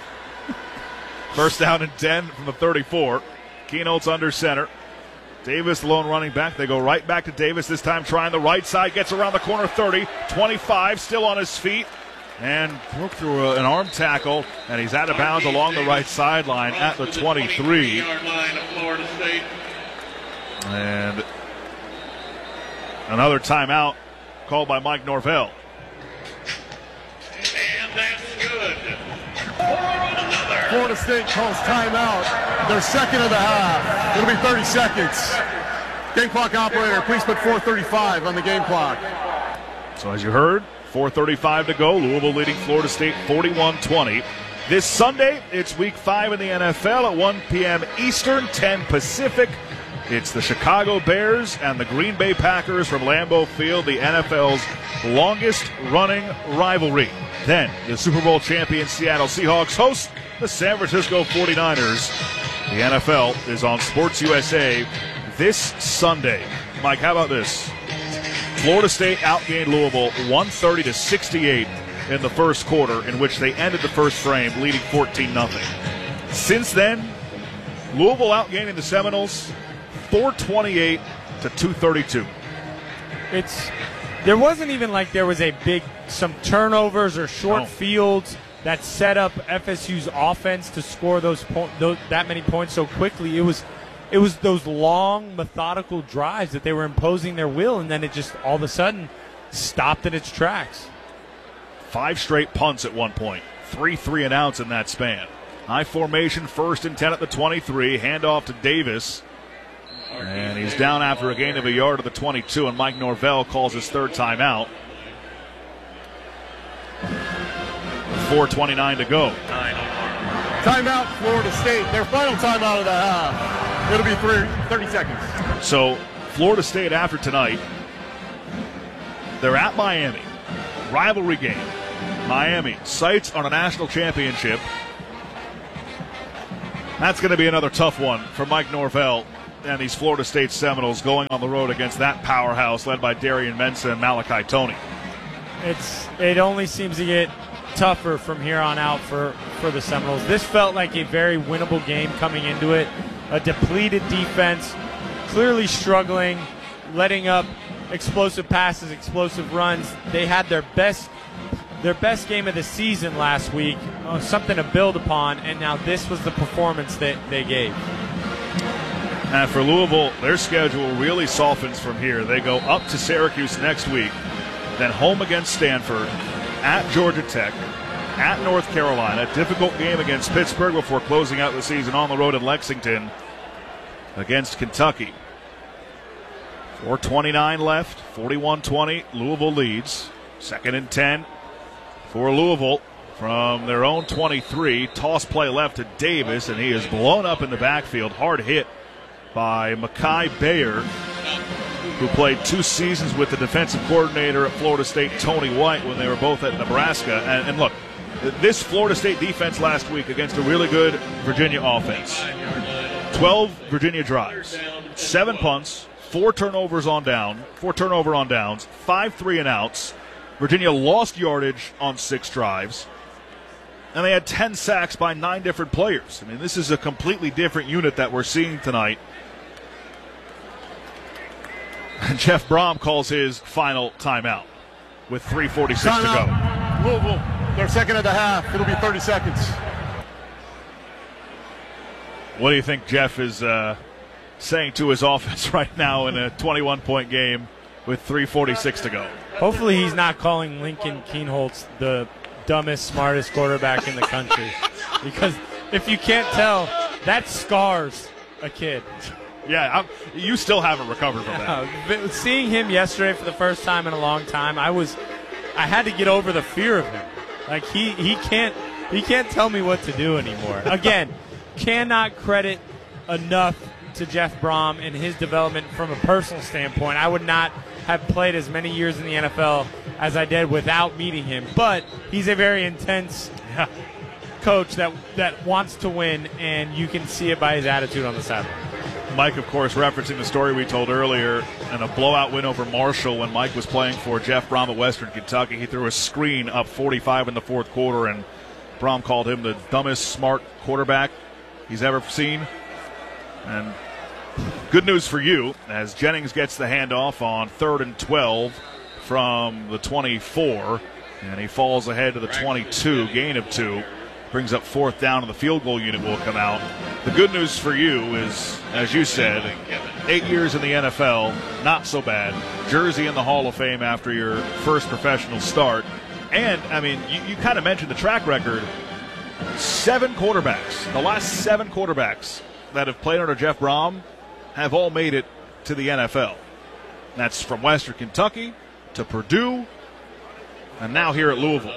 First down and ten from the thirty-four. Kienholz under center. Davis, lone running back. They go right back to Davis, this time trying the right side. Gets around the corner, thirty, twenty-five, still on his feet. And broke through a, an arm tackle, and he's out of bounds along the right sideline at the twenty-three. And another timeout called by Mike Norvell. And that's good. Florida State calls timeout. Their second of the half. It'll be thirty seconds. Game clock operator, please put four thirty-five on the game clock. So as you heard, four thirty-five to go. Louisville leading Florida State forty-one twenty. This Sunday, it's week five in the N F L at one p.m. Eastern, ten Pacific. It's the Chicago Bears and the Green Bay Packers from Lambeau Field, the N F L's longest running rivalry. Then the Super Bowl champion Seattle Seahawks host the San Francisco forty-niners. The N F L is on Sports U S A this Sunday. Mike, how about this? Florida State outgained Louisville one thirty to sixty-eight in the first quarter, in which they ended the first frame leading fourteen nothing. Since then, Louisville outgaining the Seminoles four twenty-eight to two thirty-two. It's there wasn't even like there was a big some turnovers or short no. fields that set up F S U's offense to score those, po- those that many points so quickly. It was it was those long methodical drives that they were imposing their will, and then it just all of a sudden stopped in its tracks. Five straight punts at one point. Three three and outs in that span. High formation, first and ten at the twenty-three. Handoff to Davis. And he's down after a gain of a yard at the twenty-two, and Mike Norvell calls his third timeout. four twenty-nine to go. Timeout, Florida State. Their final timeout of the half. It'll be three, thirty seconds. So Florida State after tonight, they're at Miami. Rivalry game. Miami, sights on a national championship. That's going to be another tough one for Mike Norvell and these Florida State Seminoles going on the road against that powerhouse led by Darian Mensah and Malachi Toney. It's It only seems to get tougher from here on out for, for the Seminoles. This felt like a very winnable game coming into it. A depleted defense, clearly struggling, letting up explosive passes, explosive runs. They had their best their best game of the season last week, uh, something to build upon, and now this was the performance that they gave. And for Louisville, their schedule really softens from here. They go up to Syracuse next week, then home against Stanford, at Georgia Tech, at North Carolina, difficult game against Pittsburgh before closing out the season on the road in Lexington against Kentucky. four twenty-nine left, forty-one twenty, Louisville leads. Second and ten for Louisville from their own twenty-three. Toss play left to Davis, and he is blown up in the backfield. Hard hit by Mekhi Bayer, who played two seasons with the defensive coordinator at Florida State, Tony White, when they were both at Nebraska. And, and look, this Florida State defense last week against a really good Virginia offense. twelve Virginia drives, seven punts, four turnovers on down, four turnover on downs, five three and outs. Virginia lost yardage on six drives, and they had ten sacks by nine different players. I mean, this is a completely different unit that we're seeing tonight. And Jeff Brom calls his final timeout with three forty-six to go. Louisville, their second of the half. It'll be thirty seconds. What do you think Jeff is uh, saying to his offense right now in a twenty-one point game with three forty-six to go? Hopefully he's not calling Lincoln Kienholz the dumbest, smartest quarterback in the country. Because if you can't tell, that scars a kid. Yeah, I'm, you still haven't recovered from that. Yeah, seeing him yesterday for the first time in a long time, I was, I had to get over the fear of him. Like he, he can't, he can't tell me what to do anymore. Again, cannot credit enough to Jeff Brom and his development from a personal standpoint. I would not have played as many years in the N F L as I did without meeting him, but he's a very intense yeah. coach that that wants to win, and you can see it by his attitude on the sideline. Mike, of course, referencing the story we told earlier, and a blowout win over Marshall when Mike was playing for Jeff Brom at Western Kentucky. He threw a screen up forty-five in the fourth quarter, and Brom called him the dumbest smart quarterback he's ever seen. And good news for you, as Jennings gets the handoff on third and twelve from the twenty-four, and he falls ahead to the twenty-two, gain of two. Brings up fourth down, and the field goal unit will come out. The good news for you is, as you said, eight years in the N F L, not so bad. Jersey in the Hall of Fame after your first professional start. And, I mean, you, you kind of mentioned the track record. Seven quarterbacks, the last seven quarterbacks that have played under Jeff Brom have all made it to the N F L. That's from Western Kentucky to Purdue, and now here at Louisville.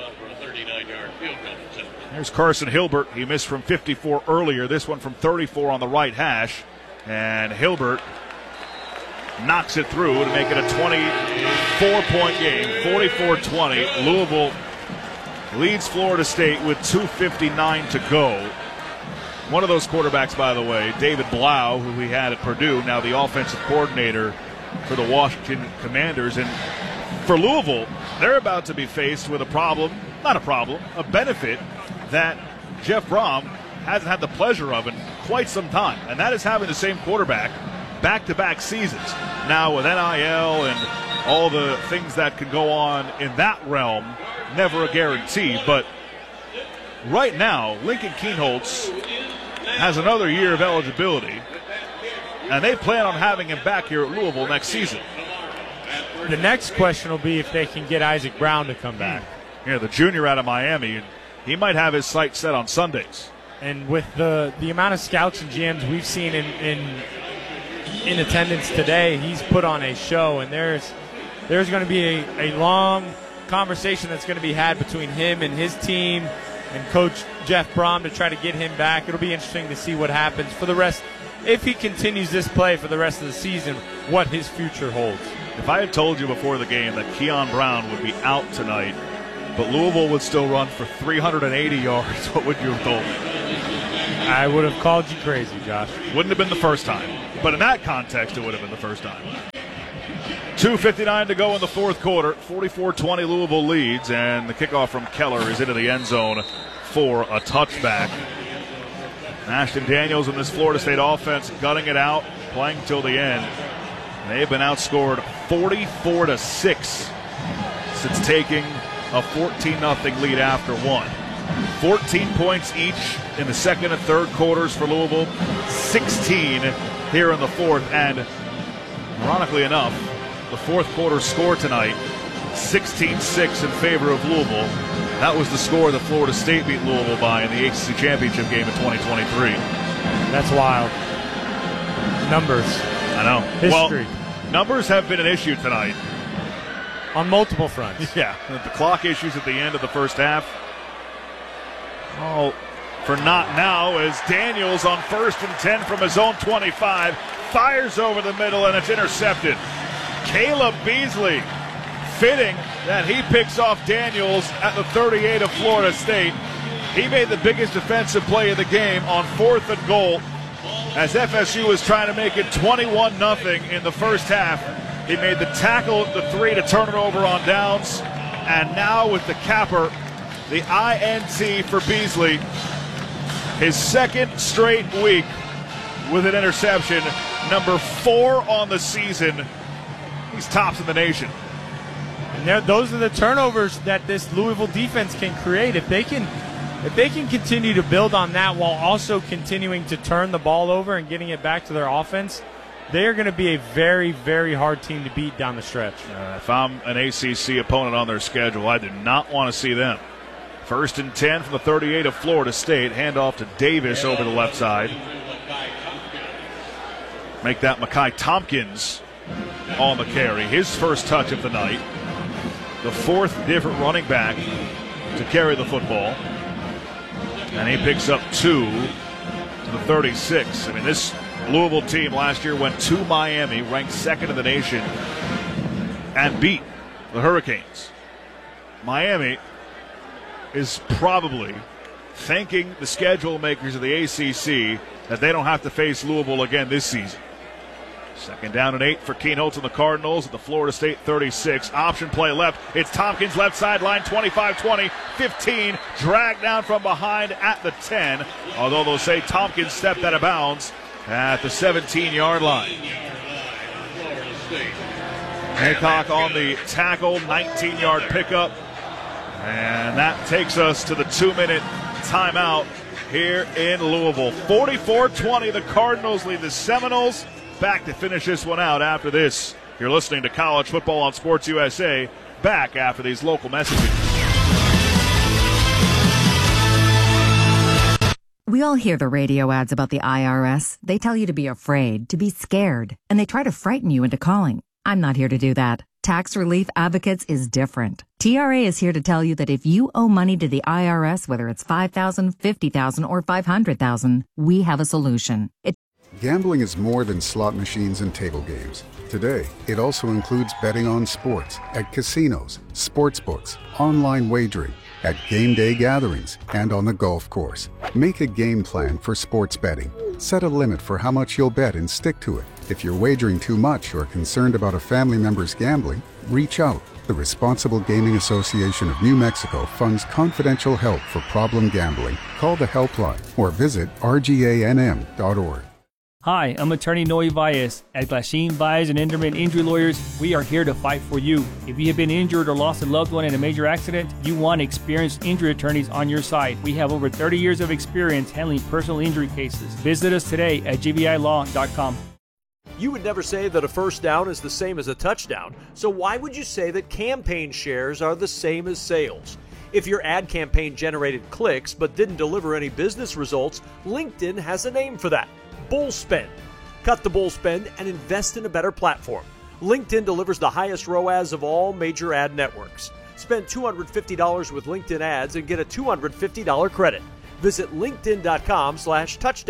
There's Carson Hilbert. He missed from fifty-four earlier. This one from thirty-four on the right hash. And Hilbert knocks it through to make it a twenty-four point game, forty-four twenty. Louisville leads Florida State with two fifty-nine to go. One of those quarterbacks, by the way, David Blau, who we had at Purdue, now the offensive coordinator for the Washington Commanders. And for Louisville, they're about to be faced with a problem, not a problem, a benefit that Jeff Brom hasn't had the pleasure of in quite some time, and that is having the same quarterback back-to-back seasons. Now with N I L and all the things that can go on in that realm, never a guarantee, but right now, Lincoln Kienholz has another year of eligibility, and they plan on having him back here at Louisville next season. The next question will be if they can get Isaac Brown to come back. Yeah, the junior out of Miami, he might have his sights set on Sundays. And with the, the amount of scouts and G Ms we've seen in, in in attendance today, he's put on a show, and there's there's going to be a, a long conversation that's going to be had between him and his team and Coach Jeff Brom to try to get him back. It'll be interesting to see what happens. For the rest if he continues this play for the rest of the season, what his future holds. If I had told you before the game that Keon Brown would be out tonight, but Louisville would still run for three hundred eighty yards, what would you have told me? I would have called you crazy, Josh. Wouldn't have been the first time. But in that context, it would have been the first time. two fifty-nine to go in the fourth quarter. forty-four twenty Louisville leads, and the kickoff from Keller is into the end zone for a touchback. Ashton Daniels and this Florida State offense gutting it out, playing till the end. They've been outscored forty-four to six since taking a fourteen nothing lead after one. fourteen points each in the second and third quarters for Louisville, sixteen here in the fourth, and ironically enough, the fourth quarter score tonight, sixteen six in favor of Louisville. That was the score that Florida State beat Louisville by in the A C C Championship game in twenty twenty-three. That's wild. Numbers. I know. History. Well, numbers have been an issue tonight. On multiple fronts. Yeah, the clock issues at the end of the first half. Oh, for not now, as Daniels on first and ten from his own twenty-five, fires over the middle, and it's intercepted. Caleb Beasley, fitting that he picks off Daniels at the thirty-eight of Florida State. He made the biggest defensive play of the game on fourth and goal, as F S U was trying to make it twenty-one nothing in the first half. He made the tackle at the three to turn it over on downs. And now with the capper, the I N T for Beasley. His second straight week with an interception. Number four on the season. He's tops in the nation. And those are the turnovers that this Louisville defense can create. If they can, if they can continue to build on that while also continuing to turn the ball over and getting it back to their offense, they are going to be a very, very hard team to beat down the stretch. Uh, if I'm an A C C opponent on their schedule, I do not want to see them. First and ten from the thirty-eight of Florida State. Handoff to Davis over the left side. Make that Mekhi Tompkins on the carry. His first touch of the night. The fourth different running back to carry the football. And he picks up two to the thirty-six. I mean, this Louisville team last year went to Miami, ranked second in the nation, and beat the Hurricanes. Miami is probably thanking the schedule makers of the A C C that they don't have to face Louisville again this season. Second down and eight for Keenholz and the Cardinals at the Florida State thirty-six. Option play left. It's Tompkins left sideline, twenty-five twenty, fifteen. Dragged down from behind at the ten. Although they'll say Tompkins stepped out of bounds at the seventeen-yard line. Hancock on the tackle, nineteen-yard pickup. And that takes us to the two-minute timeout here in Louisville. forty-four twenty, the Cardinals lead the Seminoles. Back to finish this one out after this. You're listening to College Football on Sports U S A. Back after these local messages. We all hear the radio ads about the I R S. They tell you to be afraid, to be scared, and they try to frighten you into calling. I'm not here to do that. Tax Relief Advocates is different. T R A is here to tell you that if you owe money to the I R S, whether it's five thousand dollars, fifty thousand dollars, or five hundred thousand dollars, we have a solution. It Gambling is more than slot machines and table games. Today, it also includes betting on sports, at casinos, sports books, online wagering, at game day gatherings, and on the golf course. Make a game plan for sports betting. Set a limit for how much you'll bet and stick to it. If you're wagering too much or concerned about a family member's gambling, reach out. The Responsible Gaming Association of New Mexico funds confidential help for problem gambling. Call the helpline or visit R G A N M dot org. Hi, I'm attorney Noe Valles. At Glasheen, Valles and Enderman Injury Lawyers, we are here to fight for you. If you have been injured or lost a loved one in a major accident, you want experienced injury attorneys on your side. We have over thirty years of experience handling personal injury cases. Visit us today at G B I law dot com. You would never say that a first down is the same as a touchdown, so why would you say that campaign shares are the same as sales? If your ad campaign generated clicks but didn't deliver any business results, LinkedIn has a name for that. Bull spend. Cut the bull spend and invest in a better platform. LinkedIn delivers the highest R O A S of all major ad networks. Spend two hundred fifty dollars with LinkedIn ads and get a two hundred fifty dollars credit. Visit linkedin dot com slash touchdown.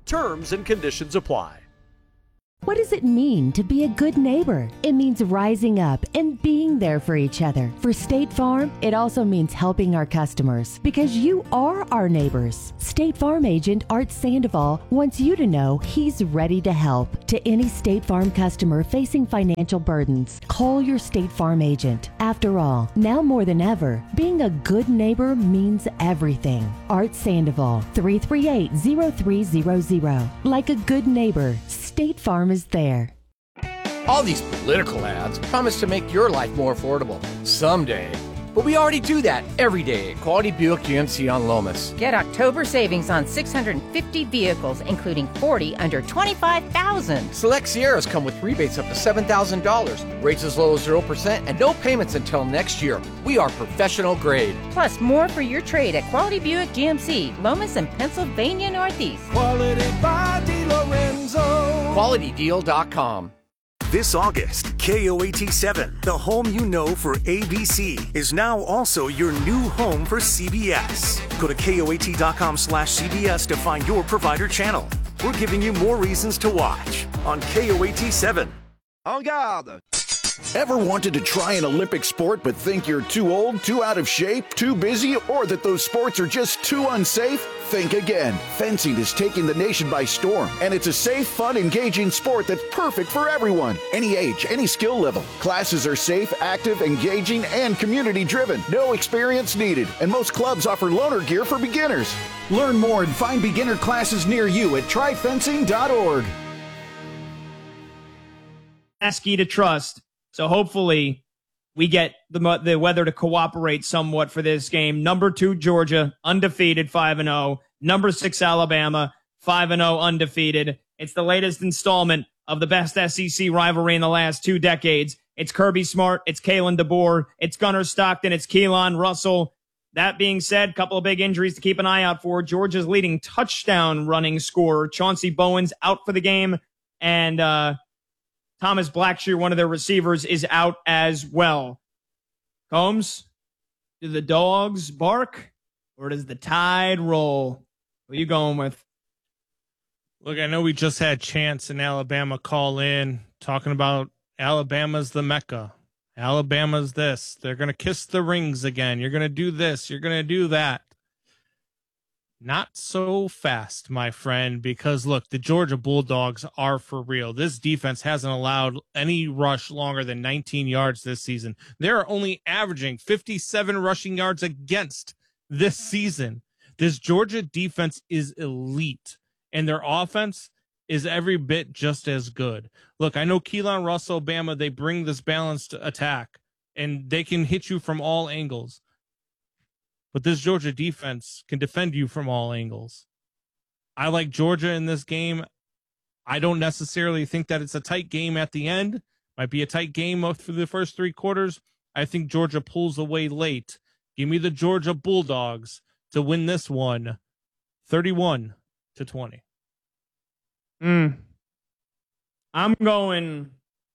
Terms and conditions apply. What does it mean to be a good neighbor? It means rising up and being there for each other. For State Farm, it also means helping our customers because you are our neighbors. State Farm agent Art Sandoval wants you to know he's ready to help. To any State Farm customer facing financial burdens, call your State Farm agent. After all, now more than ever, being a good neighbor means everything. Art Sandoval, three three eight, zero three zero zero. Like a good neighbor, State Farm is there. All these political ads promise to make your life more affordable someday. But we already do that every day at Quality Buick G M C on Lomas. Get October savings on six hundred fifty vehicles, including forty under twenty-five thousand dollars. Select Sierras come with rebates up to seven thousand dollars, rates as low as zero percent, and no payments until next year. We are professional grade. Plus, more for your trade at Quality Buick G M C, Lomas and Pennsylvania Northeast. Quality by DeLorenzo. Quality Deal dot com. This August, K O A T seven, the home you know for A B C, is now also your new home for C B S. Go to K O A T dot com slash C B S to find your provider channel. We're giving you more reasons to watch on K O A T seven. En garde! Ever wanted to try an Olympic sport but think you're too old, too out of shape, too busy, or that those sports are just too unsafe? Think again. Fencing is taking the nation by storm, and it's a safe, fun, engaging sport that's perfect for everyone. Any age, any skill level. Classes are safe, active, engaging, and community-driven. No experience needed, and most clubs offer loaner gear for beginners. Learn more and find beginner classes near you at try fencing dot org. Asky to trust. So hopefully we get the the weather to cooperate somewhat for this game. Number two, Georgia, undefeated, five and oh. Number six, Alabama, five and oh, undefeated. It's the latest installment of the best S E C rivalry in the last two decades. It's Kirby Smart, it's Kalen DeBoer, it's Gunnar Stockton, it's Keelan Russell. That being said, a couple of big injuries to keep an eye out for. Georgia's leading touchdown running scorer, Chauncey Bowens, out for the game, and uh Thomas Blackshear, one of their receivers, is out as well. Combs, do the dogs bark or does the tide roll? What are you going with? Look, I know we just had Chance in Alabama call in talking about Alabama's the Mecca. Alabama's this. They're going to kiss the rings again. You're going to do this. You're going to do that. Not so fast, my friend, because, look, the Georgia Bulldogs are for real. This defense hasn't allowed any rush longer than nineteen yards this season. They're only averaging fifty-seven rushing yards against this season. This Georgia defense is elite, and their offense is every bit just as good. Look, I know Keelan Russell, Bama, they bring this balanced attack, and they can hit you from all angles. But this Georgia defense can defend you from all angles. I like Georgia in this game. I don't necessarily think that it's a tight game at the end. Might be a tight game for the first three quarters. I think Georgia pulls away late. Give me the Georgia Bulldogs to win this one, thirty-one to twenty. Mm. I'm going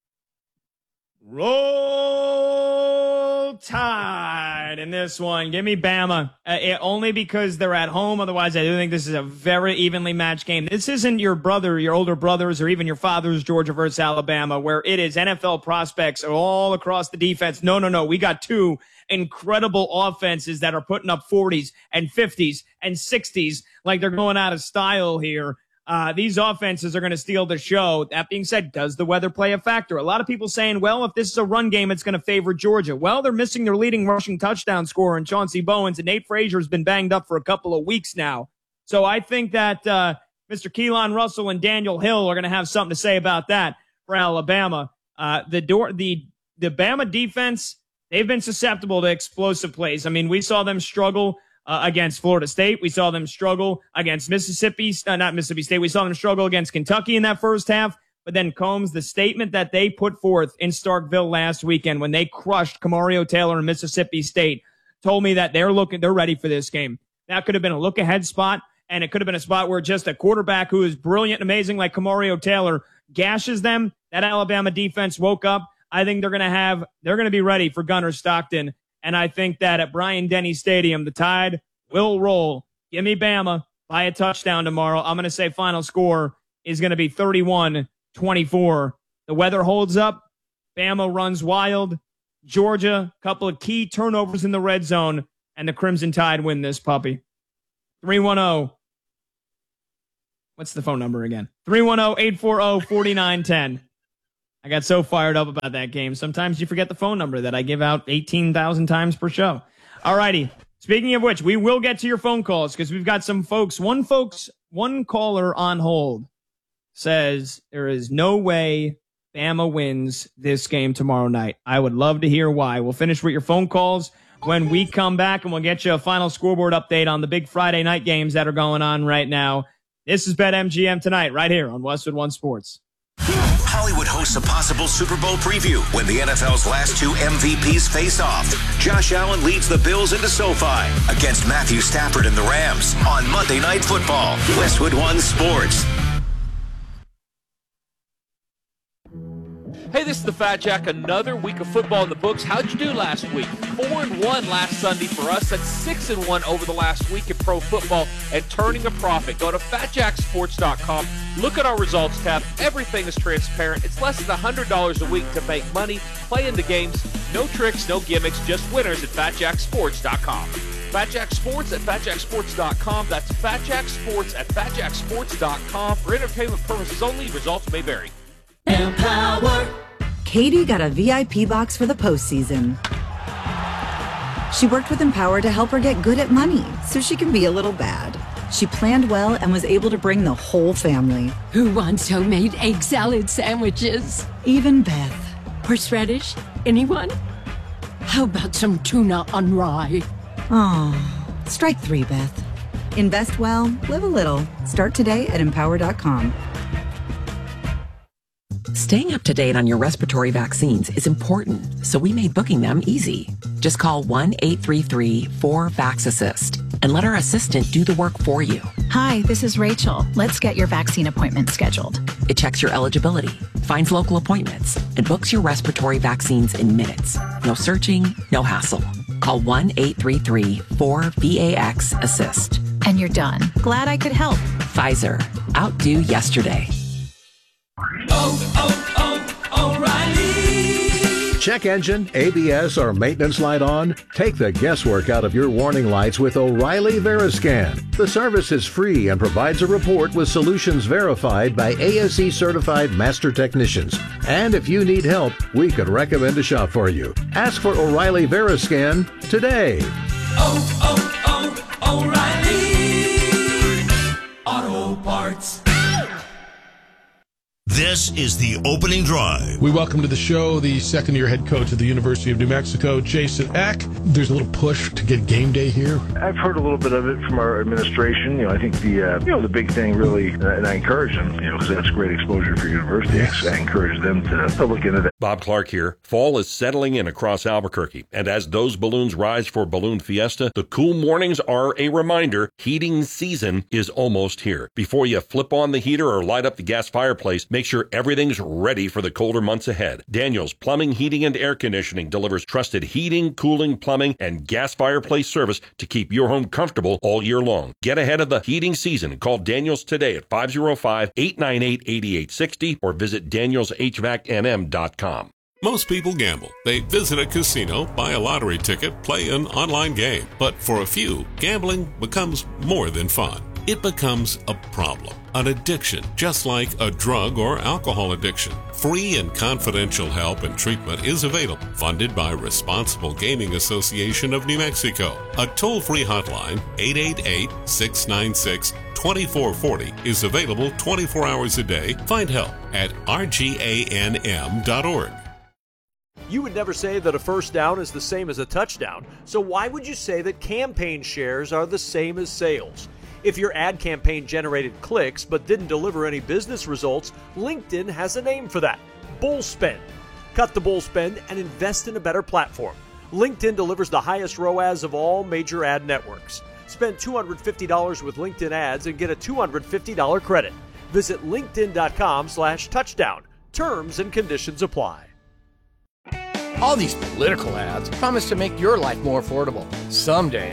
Roll Tide in this one. Give me Bama. Uh, it, only because they're at home. Otherwise, I do think this is a very evenly matched game. This isn't your brother, your older brothers, or even your father's Georgia versus Alabama, where it is N F L prospects all across the defense. No, no, no. We got two incredible offenses that are putting up forties and fifties and sixties like they're going out of style here. Uh, these offenses are going to steal the show. That being said, does the weather play a factor? A lot of people saying, well, if this is a run game, it's going to favor Georgia. Well, they're missing their leading rushing touchdown scorer in Chauncey Bowens, and Nate Frazier's been banged up for a couple of weeks now. So I think that uh, Mister Keelan Russell and Daniel Hill are going to have something to say about that for Alabama. Uh, the door, the the Bama defense, they've been susceptible to explosive plays. I mean, we saw them struggle Uh, against Florida State. We saw them struggle against Mississippi, uh, not Mississippi State. We saw them struggle against Kentucky in that first half. But then Combs, the statement that they put forth in Starkville last weekend when they crushed Camario Taylor in Mississippi State told me that they're looking, they're ready for this game. That could have been a look ahead spot, and it could have been a spot where just a quarterback who is brilliant and amazing like Camario Taylor gashes them. That Alabama defense woke up. I think they're going to have, they're going to be ready for Gunnar Stockton. And I think that at Bryant-Denny Stadium, the Tide will roll. Give me Bama, by a touchdown tomorrow. I'm going to say final score is going to be thirty-one twenty-four. The weather holds up. Bama runs wild. Georgia, a couple of key turnovers in the red zone, and the Crimson Tide win this puppy. three one zero. What's the phone number again? three one zero, eight four zero, four nine one zero. I got so fired up about that game. Sometimes you forget the phone number that I give out eighteen thousand times per show. All righty. Speaking of which, we will get to your phone calls because we've got some folks. One folks, one caller on hold says there is no way Bama wins this game tomorrow night. I would love to hear why. We'll finish with your phone calls when we come back, and we'll get you a final scoreboard update on the big Friday night games that are going on right now. This is BetMGM Tonight right here on Westwood One Sports. Hollywood hosts a possible Super Bowl preview when the N F L's last two M V Ps face off. Josh Allen leads the Bills into SoFi against Matthew Stafford and the Rams on Monday Night Football. Westwood One Sports. Hey, this is the Fat Jack. Another week of football in the books. How'd you do last week? Four and one last Sunday for us. That's six and one over the last week in pro football and turning a profit. Go to fat jack sports dot com. Look at our results tab. Everything is transparent. It's less than one hundred dollars a week to make money. Play in the games. No tricks, no gimmicks, just winners at fat jack sports dot com. Fat Jack Sports at fat jack sports dot com. That's Fat Jack Sports at fat jack sports dot com. For entertainment purposes only, results may vary. Empower. Katie got a V I P box for the postseason. She worked with Empower to help her get good at money so she can be a little bad. She planned well and was able to bring the whole family. Who wants homemade egg salad sandwiches? Even Beth. Horseradish? Anyone? How about some tuna on rye? Oh, strike three, Beth. Invest well, live a little. Start today at empower dot com. Staying up to date on your respiratory vaccines is important, so we made booking them easy. Just call one eight three three, four, VAX-ASSIST and let our assistant do the work for you. Hi, this is Rachel. Let's get your vaccine appointment scheduled. It checks your eligibility, finds local appointments, and books your respiratory vaccines in minutes. No searching, no hassle. Call one eight three three, four, VAX-ASSIST. And you're done. Glad I could help. Pfizer. Outdo yesterday. Oh, oh, oh, O'Reilly. Check engine, A B S, or maintenance light on? Take the guesswork out of your warning lights with O'Reilly Veriscan. The service is free and provides a report with solutions verified by A S E certified master technicians. And if you need help, we could recommend a shop for you. Ask for O'Reilly Veriscan today. Oh, oh, oh, O'Reilly Auto Parts. This is the opening drive. We welcome to the show the second-year head coach of the University of New Mexico, Jason Eck. There's a little push to get game day here. I've heard a little bit of it from our administration. You know, I think the uh, you know the big thing really, uh, and I encourage them, you know, because that's great exposure for universities. Yes. I encourage them to, to look into that. Bob Clark here. Fall is settling in across Albuquerque, and as those balloons rise for Balloon Fiesta, the cool mornings are a reminder heating season is almost here. Before you flip on the heater or light up the gas fireplace, make sure everything's ready for the colder months ahead. Daniels Plumbing, Heating, and Air Conditioning delivers trusted heating, cooling, plumbing, and gas fireplace service to keep your home comfortable all year long. Get ahead of the heating season. Call Daniels today at five oh five, eight nine eight, eight eight six oh or visit daniels h v a c n m dot com. Most people gamble. They visit a casino, buy a lottery ticket, play an online game. But for a few, gambling becomes more than fun. It becomes a problem, an addiction, just like a drug or alcohol addiction. Free and confidential help and treatment is available, funded by Responsible Gaming Association of New Mexico. A toll-free hotline, eight eight eight, six nine six, two four four zero, is available twenty-four hours a day. Find help at r g a n m dot org. You would never say that a first down is the same as a touchdown, so why would you say that campaign shares are the same as sales? If your ad campaign generated clicks but didn't deliver any business results, LinkedIn has a name for that: bull spend. Cut the bull spend and invest in a better platform. LinkedIn delivers the highest R O A S of all major ad networks. Spend two hundred fifty dollars with LinkedIn ads and get a two hundred fifty dollars credit. Visit linkedin.com slash touchdown. Terms and conditions apply. All these political ads promise to make your life more affordable. Someday.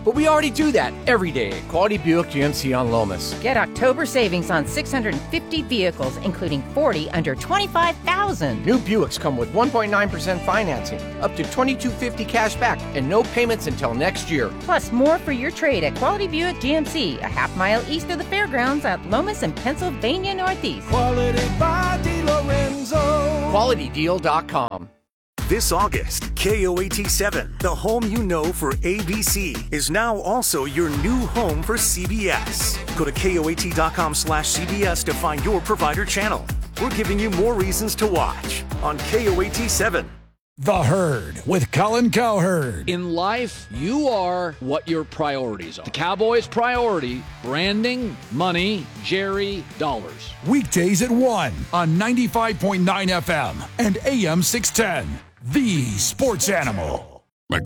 But we already do that every day at Quality Buick G M C on Lomas. Get October savings on six hundred fifty vehicles, including forty under twenty-five thousand dollars. New Buicks come with one point nine percent financing, up to twenty-two fifty cash back, and no payments until next year. Plus, more for your trade at Quality Buick G M C, a half mile east of the fairgrounds at Lomas and Pennsylvania Northeast. Quality by DiLorenzo. Quality Deal dot com. This August, K O A T seven, the home you know for A B C, is now also your new home for C B S. Go to K O A T dot com slash C B S to find your provider channel. We're giving you more reasons to watch on K O A T seven. The Herd with Colin Cowherd. In life, you are what your priorities are. The Cowboys' priority, branding, money, Jerry, dollars. Weekdays at one on ninety-five point nine F M and A M six ten. The Sports Animal.